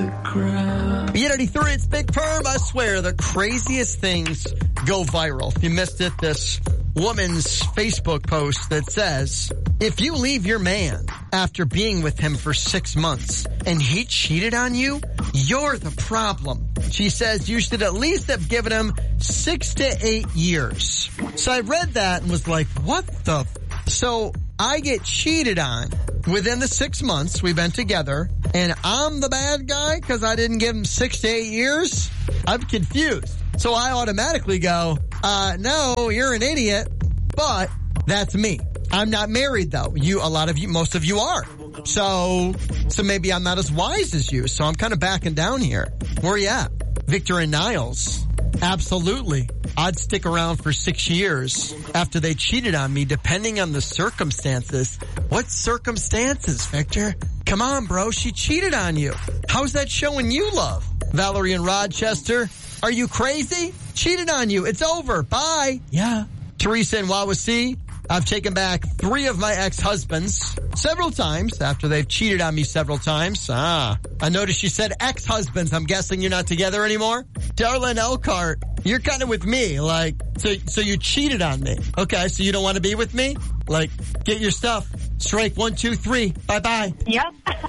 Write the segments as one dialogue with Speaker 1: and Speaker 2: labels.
Speaker 1: the ground.
Speaker 2: B93, it's Big Perm. I swear, the craziest things go viral. If you missed it, this woman's Facebook post that says, if you leave your man after being with him for 6 months and he cheated on you, you're the problem. She says you should at least have given him 6 to 8 years. So I read that and was like, what the? So I get cheated on within the 6 months we've been together, and I'm the bad guy because I didn't give him 6 to 8 years? I'm confused. So I automatically go, no, you're an idiot, but that's me. I'm not married though. Most of you are. So maybe I'm not as wise as you. So I'm kind of backing down here. Where are you at? Victor and Niles. Absolutely. I'd stick around for 6 years after they cheated on me, depending on the circumstances. What circumstances, Victor? Come on, bro. She cheated on you. How's that showing you love? Valerie in Rochester. Are you crazy? Cheated on you. It's over. Bye. Yeah. Teresa in Wawasee. I've taken back 3 of my ex-husbands several times after they've cheated on me several times. I noticed you said ex-husbands. I'm guessing you're not together anymore? Darlene Elkhart, you're kind of with me. Like, so you cheated on me. Okay, so you don't want to be with me? Like, get your stuff. Strike 1, 2, 3. Bye-bye.
Speaker 3: Yep.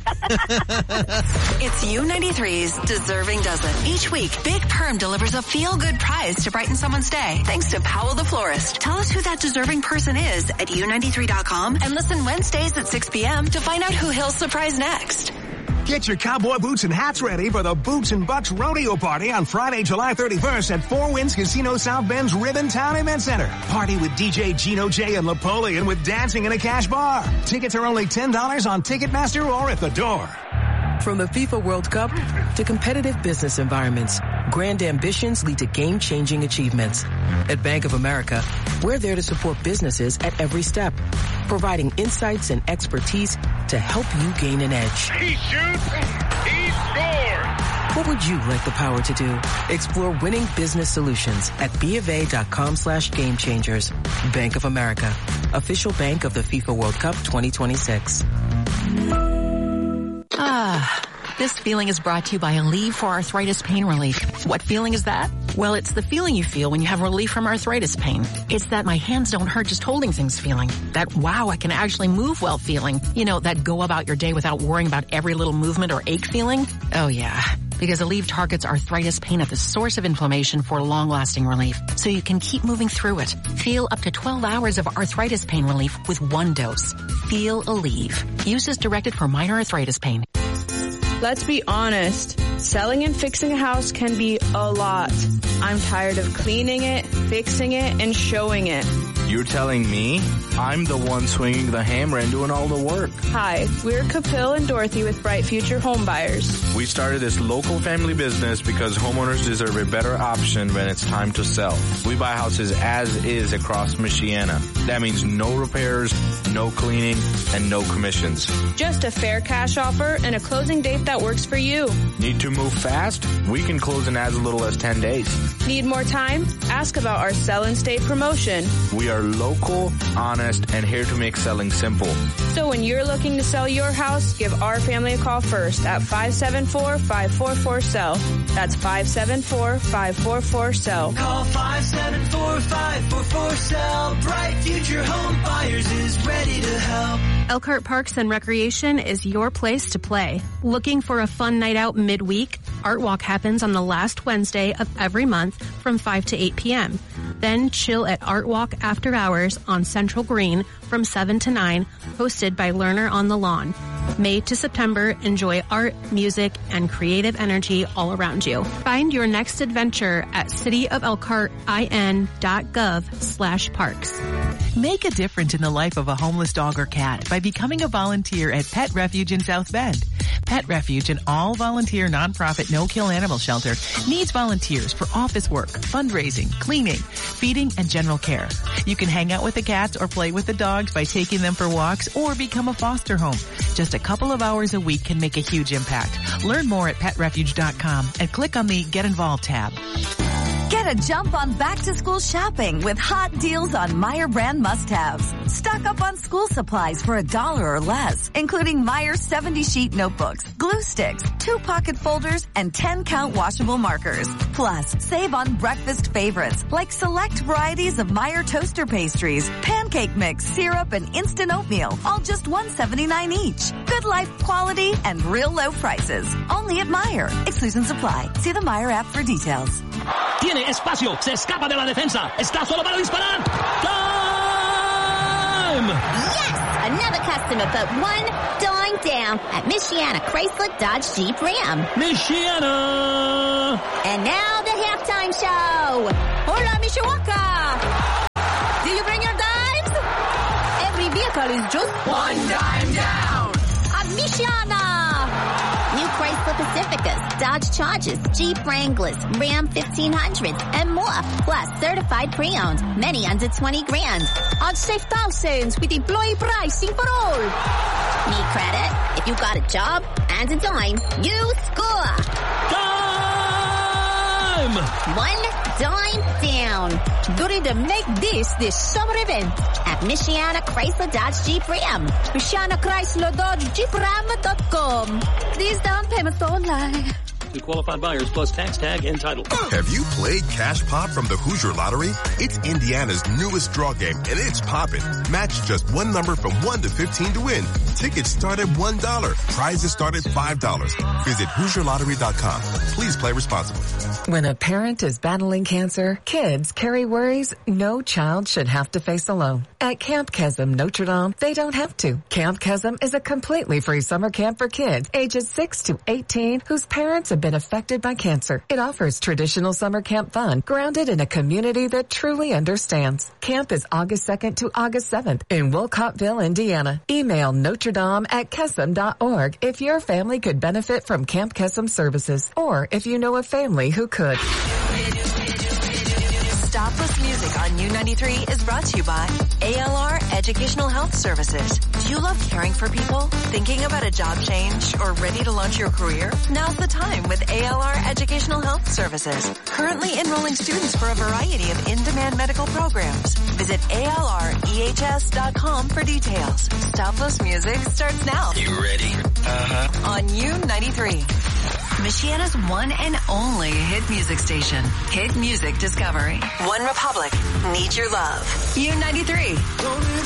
Speaker 4: It's U93's Deserving Dozen. Each week, Big Perm delivers a feel-good prize to brighten someone's day. Thanks to Powell the Florist. Tell us who that deserving person is at U93.com and listen Wednesdays at 6 p.m. to find out who he'll surprise next.
Speaker 5: Get your cowboy boots and hats ready for the Boots and Bucks Rodeo Party on Friday, July 31st at Four Winds Casino South Bend's Ribbon Town Event Center. Party with DJ Gino J and Napoleon with dancing and a cash bar. Tickets are only $10 on Ticketmaster or at the door.
Speaker 6: From the FIFA World Cup to competitive business environments, grand ambitions lead to game-changing achievements. At Bank of America, we're there to support businesses at every step, providing insights and expertise to help you gain an edge.
Speaker 7: He shoots, he scores!
Speaker 6: What would you like the power to do? Explore winning business solutions at BofA.com/gamechangers. Bank of America, official bank of the FIFA World Cup 2026.
Speaker 4: This feeling is brought to you by Aleve for Arthritis Pain Relief. What feeling is that? Well, it's the feeling you feel when you have relief from arthritis pain. It's that my hands don't hurt just holding things feeling. That, wow, I can actually move well feeling. You know, that go about your day without worrying about every little movement or ache feeling. Oh, yeah. Because Aleve targets arthritis pain at the source of inflammation for long-lasting relief, so you can keep moving through it. Feel up to 12 hours of arthritis pain relief with 1 dose. Feel Aleve. Use as directed for minor arthritis pain.
Speaker 8: Let's be honest. Selling and fixing a house can be a lot. I'm tired of cleaning it, fixing it, and showing it.
Speaker 9: You're telling me? I'm the one swinging the hammer and doing all the work.
Speaker 8: Hi, we're Kapil and Dorothy with Bright Future Home Buyers.
Speaker 9: We started this local family business because homeowners deserve a better option when it's time to sell. We buy houses as is across Michiana. That means no repairs, no cleaning, and no commissions.
Speaker 8: Just a fair cash offer and a closing date that works for you.
Speaker 9: Need to move fast? We can close in as little as 10 days.
Speaker 8: Need more time? Ask about our Sell and Stay promotion.
Speaker 9: We are local, honest, and here to make selling simple.
Speaker 8: So when you're looking to sell your house, give our family a call first at 574-544-SELL. That's 574-544-SELL.
Speaker 1: Call 574-544-SELL. Bright Future Home Buyers is ready to help.
Speaker 10: Elkhart Parks and Recreation is your place to play. Looking for a fun night out midweek? Art Walk happens on the last Wednesday of every month from 5 to 8 p.m. Then chill at Art Walk After Hours on Central Green from 7 to 9, hosted by Learner on the Lawn. May to September, enjoy art, music, and creative energy all around you. Find your next adventure at cityofelkhartin.gov/parks.
Speaker 11: Make a difference in the life of a homeless dog or cat by becoming a volunteer at Pet Refuge in South Bend. Pet Refuge, an all-volunteer nonprofit no-kill animal shelter, needs volunteers for office work, fundraising, cleaning, feeding, and general care. You can hang out with the cats or play with the dogs by taking them for walks or become a foster home. Just a couple of hours a week can make a huge impact. Learn more at PetRefuge.com and click on the Get Involved tab.
Speaker 3: Get a jump on back-to-school shopping with hot deals on Meijer brand must-haves. Stock up on school supplies for $1 or less, including Meijer 70-sheet notebooks, glue sticks, 2-pocket folders, and 10-count washable markers. Plus, save on breakfast favorites like select varieties of Meijer toaster pastries, pancake mix, syrup, and instant oatmeal, all just $1.79 each. Good life quality and real low prices. Only at Meijer. Exclusions apply. See the Meijer app for details.
Speaker 12: Tiene espacio, se escapa de la defensa, está solo para disparar. Time!
Speaker 13: Yes! Another customer put $1 down at Michiana Chrysler Dodge Jeep Ram.
Speaker 12: Michiana!
Speaker 13: And now the halftime show. Hola, Mishawaka! Do you bring your dimes? Every vehicle is just $1 down at Michiana. New Chrysler Pacificas, Dodge Chargers, Jeep Wranglers, Ram 1500s, and more. Plus certified pre-owned, many under 20 grand. On safe thousands with employee pricing for all. Need credit? If you got a job and a dime, you score.
Speaker 12: Time!
Speaker 13: $1 down. During the Make This summer event at Michiana Chrysler Dodge Jeep Ram. Michiana Chrysler Dodge Jeep Ram.com. These down payments online.
Speaker 12: To qualified buyers plus tax tag and title.
Speaker 14: Have you played Cash Pop from the Hoosier Lottery? It's Indiana's newest draw game, and it's popping. Match just one number from 1 to 15 to win. Tickets start at $1. Prizes start at $5. Visit HoosierLottery.com. Please play responsibly.
Speaker 15: When a parent is battling cancer, kids carry worries no child should have to face alone. At Camp Kesem Notre Dame, they don't have to. Camp Kesem is a completely free summer camp for kids ages 6 to 18 whose parents have been affected by cancer. It offers traditional summer camp fun grounded in a community that truly understands. Camp is August 2nd to August 7th in Wilcottville, Indiana. Email NotreDame@Kesem.org if your family could benefit from Camp Kesem services or if you know a family who could.
Speaker 16: Stopless Music on U93 is brought to you by ALR Educational Health Services. Do you love caring for people? Thinking about a job change or ready to launch your career? Now's the time with ALR Educational Health Services. Currently enrolling students for a variety of in-demand medical programs. Visit ALREHS.com for details. Stopless Music starts now.
Speaker 1: You ready? Uh-huh.
Speaker 16: On U93. Michiana's one and only hit music station. Hit Music Discovery. One Republic. Need Your Love. U93.